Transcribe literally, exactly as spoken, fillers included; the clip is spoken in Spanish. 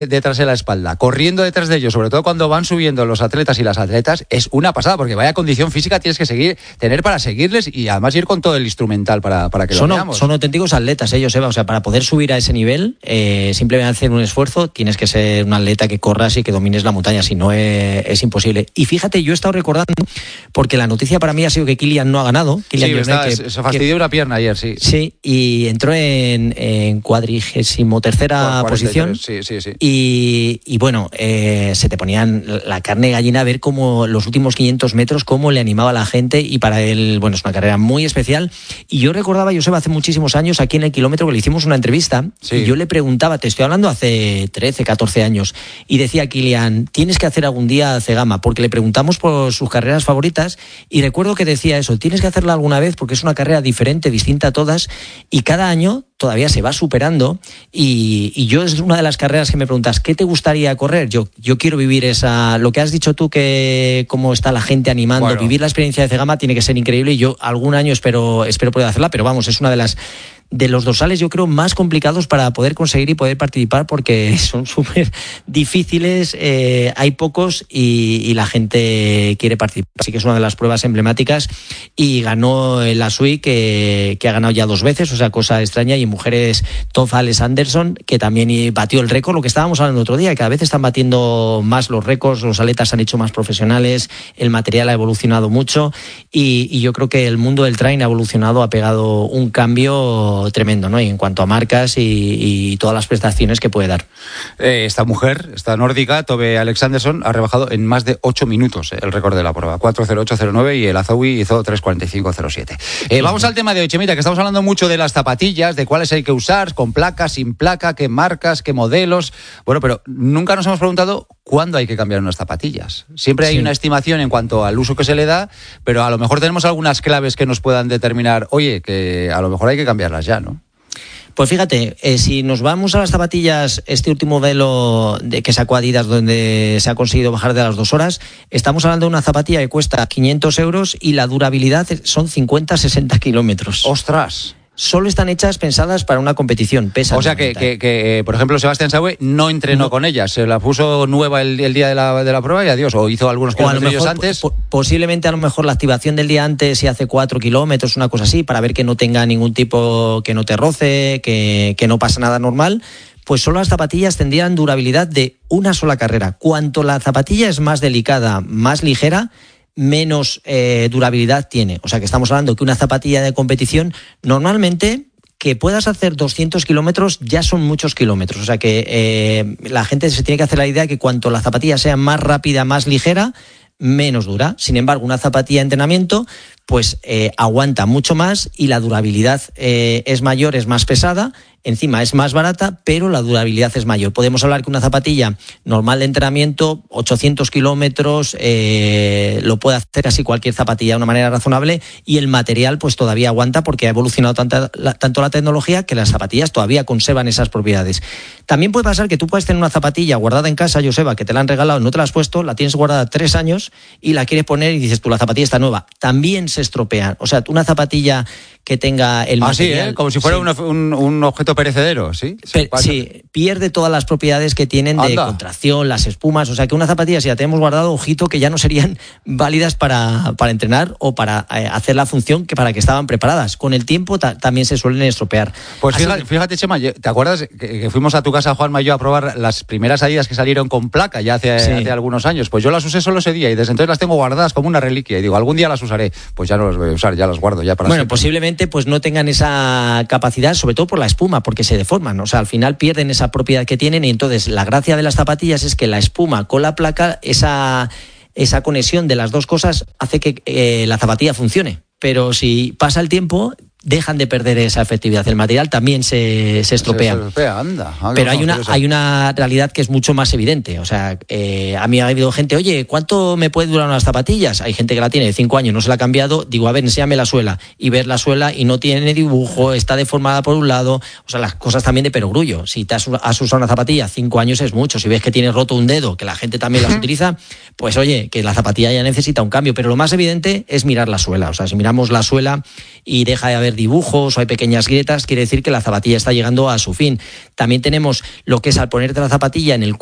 detrás de la espalda, corriendo detrás de ellos, sobre todo cuando van subiendo los atletas y las atletas, es una pasada, porque vaya condición física tienes que seguir, tener para seguirles y además ir con todo el instrumental para, para que son, lo veamos. Son auténticos atletas ellos, Eva, o sea, para poder subir a ese nivel, eh, simplemente hacer un esfuerzo, tienes que ser un atleta que corras y que domines la montaña, si no es, es imposible. Y fíjate, yo he estado recordando, porque la noticia para mí ha sido que Kilian no ha ganado. Kilian sí, Jornet, está, que, se fastidió que, una pierna ayer, sí. Sí, y entró en, en cuadragésimo tercera posición. Sí, sí, sí. Y, y bueno, eh, se te ponían la carne de gallina a ver cómo los últimos quinientos metros, cómo le animaba a la gente, y para él, bueno, es una carrera muy especial. Y yo recordaba, Joseba, hace muchísimos años aquí en el kilómetro que le hicimos una entrevista, sí. Y yo le preguntaba, te estoy hablando hace trece, catorce años, y decía Kilian, tienes que hacer algún día Cegama, porque le preguntamos por sus carreras favoritas, y recuerdo que decía eso, tienes que hacerla alguna vez porque es una carrera diferente, distinta a todas, y cada año todavía se va superando, y, y yo es una de las carreras que me preguntas, ¿qué te gustaría correr? Yo, yo quiero vivir esa, lo que has dicho tú, que cómo está la gente animando, bueno. Vivir la experiencia de Cegama tiene que ser increíble, y yo algún año espero, espero poder hacerla, pero vamos, es una de las de los dorsales, yo creo, más complicados para poder conseguir y poder participar, porque son súper difíciles, eh, hay pocos y, y la gente quiere participar. Así que es una de las pruebas emblemáticas, y ganó la S U I, que, que ha ganado ya dos veces, o sea, cosa extraña, y en mujeres Tove Alessanderson, que también batió el récord, lo que estábamos hablando otro día, que cada vez están batiendo más los récords, los atletas se han hecho más profesionales, el material ha evolucionado mucho, y, y yo creo que el mundo del trail ha evolucionado, ha pegado un cambio tremendo, ¿no? Y en cuanto a marcas y, y todas las prestaciones que puede dar. Eh, esta mujer, esta nórdica, Tove Alessanderson, ha rebajado en más de ocho minutos eh, el récord de la prueba, cuatro cero ocho cero nueve, y el Azoui hizo tres cuarenta y cinco cero siete. Eh, vamos al tema de hoy, Chemita, que estamos hablando mucho de las zapatillas, de cuáles hay que usar, con placa, sin placa, qué marcas, qué modelos. Bueno, pero nunca nos hemos preguntado cuándo hay que cambiar unas zapatillas. Siempre hay sí. una estimación en cuanto al uso que se le da, pero a lo mejor tenemos algunas claves que nos puedan determinar, oye, que a lo mejor hay que cambiarlas ya, ¿no? Pues fíjate, eh, si nos vamos a las zapatillas, este último modelo de que sacó Adidas, donde se ha conseguido bajar de las dos horas, estamos hablando de una zapatilla que cuesta quinientos euros y la durabilidad son cincuenta a sesenta kilómetros. ¡Ostras! Solo están hechas pensadas para una competición. Pesan o sea que, que, que, por ejemplo, Sebastián Saue no entrenó no. con ellas, se la puso nueva el, el día de la, de la prueba y adiós, o hizo algunos kilómetros antes. Po- posiblemente a lo mejor la activación del día antes, y hace cuatro kilómetros, una cosa así, para ver que no tenga ningún tipo, que no te roce, que, que no pasa nada normal. Pues solo las zapatillas tendrían durabilidad de una sola carrera. Cuanto la zapatilla es más delicada, más ligera, menos eh, durabilidad tiene. O sea que estamos hablando que una zapatilla de competición, normalmente que puedas hacer doscientos kilómetros ya son muchos kilómetros. O sea que eh, la gente se tiene que hacer la idea que cuanto la zapatilla sea más rápida, más ligera, menos dura. Sin embargo, una zapatilla de entrenamiento pues eh, aguanta mucho más, y la durabilidad eh, es mayor, es más pesada, encima es más barata, pero la durabilidad es mayor. Podemos hablar que una zapatilla normal de entrenamiento, ochocientos kilómetros, eh, lo puede hacer casi cualquier zapatilla de una manera razonable, y el material pues todavía aguanta, porque ha evolucionado tanta, la, tanto la tecnología que las zapatillas todavía conservan esas propiedades. También puede pasar que tú puedes tener una zapatilla guardada en casa, Joseba, que te la han regalado, no te la has puesto, la tienes guardada tres años y la quieres poner y dices tú, la zapatilla está nueva. También se estropean. O sea, una zapatilla que tenga el material... Ah, sí, ¿eh? Como si fuera sí. un, un, un objeto perecedero, ¿sí? Per, sí, pierde todas las propiedades que tienen de Anda. contracción, las espumas. O sea, que una zapatilla, si la tenemos guardado, ojito, que ya no serían válidas para, para entrenar o para eh, hacer la función que para que estaban preparadas. Con el tiempo ta- también se suelen estropear. Pues fíjate, fíjate, Chema, ¿te acuerdas que, que fuimos a tu casa, Juanma y yo, a probar las primeras Adidas que salieron con placa ya hace, sí. hace algunos años? Pues yo las usé solo ese día y desde entonces las tengo guardadas como una reliquia. Y digo, algún día las usaré. Pues ya no las voy a usar, ya las guardo ya para Bueno, siempre. Posiblemente pues no tengan esa capacidad, sobre todo por la espuma, porque se deforman. O sea, al final pierden esa propiedad que tienen, y entonces la gracia de las zapatillas es que la espuma con la placa, esa, esa conexión de las dos cosas hace que eh, la zapatilla funcione. Pero si pasa el tiempo, dejan de perder esa efectividad. El material también se, se estropea. Se, se estropea, anda. Ah, Pero no, hay una hay una realidad que es mucho más evidente. O sea, eh, a mí ha habido gente, oye, ¿cuánto me puede durar unas zapatillas? Hay gente que la tiene de cinco años, no se la ha cambiado. Digo, a ver, enséñame la suela. Y ver la suela y no tiene dibujo, está deformada por un lado. O sea, las cosas también de perogrullo. Si te has, has usado una zapatilla cinco años es mucho. Si ves que tienes roto un dedo, que la gente también las utiliza, pues oye, que la zapatilla ya necesita un cambio. Pero lo más evidente es mirar la suela. O sea, si miramos la suela y deja de haber ver dibujos o hay pequeñas grietas, quiere decir que la zapatilla está llegando a su fin. También tenemos lo que es al ponerte la zapatilla en el